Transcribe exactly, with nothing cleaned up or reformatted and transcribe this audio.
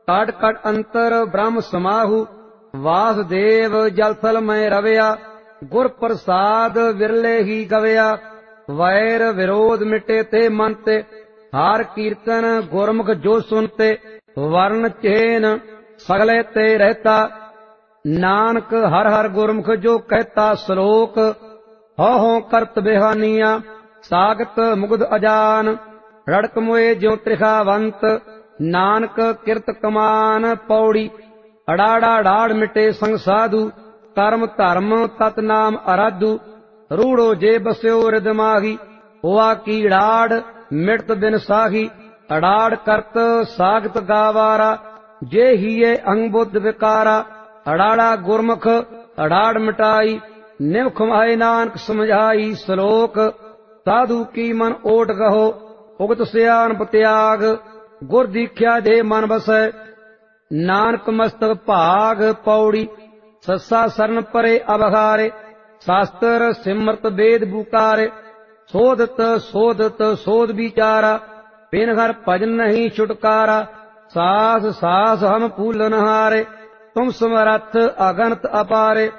काट काट अंतर ब्रह्म समाहु वासुदेव जलथल में रवया गुर प्रसाद विरले ही गवया वैर विरोध मिटे ते मन ते हार कीर्तन गुरमुख जो सुनते वर्ण चेन सगले ते रहता नानक हर हर गुरमुख जो कहता श्लोक हो हो करत बेहानिया सागत मुग्ध अजान रड़क मोए ज्यो त्रिखावंत नानक किरत कमान पौड़ी अड़ाड़ा डाड़ मिटे संग साधु कर्म धर्म तत नाम अराधु रूढ़ो जे बस्यो रिद माही हुआ की डाड़ मिटत बिन साही अड़ाड़ करत सागत गावारा जे हिये अंग बुद्ध विकारा अड़ाड़ा गुरमुख अड़ाड़ मिटाई निमख माए नानक समझाई श्लोक साधु की मन ओट गहो उगत सियान त्याग गुर दीख्या जे मन बसै नानक मस्तक भाग पौड़ी सस्सा सरन परे अबहारे शास्त्र सिमरत वेद बुकारे शोधत शोधत शोध विचारा बिन हर भजन नहीं छुटकारा सास सास हम फूलन हारे तुम समरथ अगनत अपारे